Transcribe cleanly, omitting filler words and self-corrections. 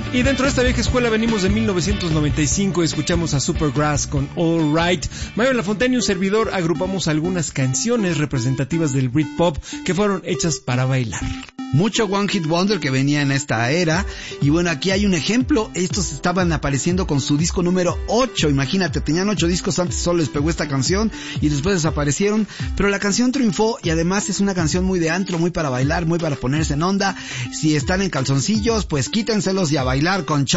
Y dentro de esta vieja escuela venimos de 1995 y escuchamos a Supergrass con All Right. Mario Lafontaine y un servidor agrupamos algunas canciones representativas del Britpop que fueron hechas para bailar. Mucho One Hit Wonder que venía en esta era. Y bueno, aquí hay un ejemplo. Estos estaban apareciendo con su disco número 8. Imagínate, tenían 8 discos antes, solo les pegó esta canción y después desaparecieron. Pero la canción triunfó y además es una canción muy de antro, muy para bailar, muy para ponerse en onda. Si están en calzoncillos, pues quítenselos y a bailar con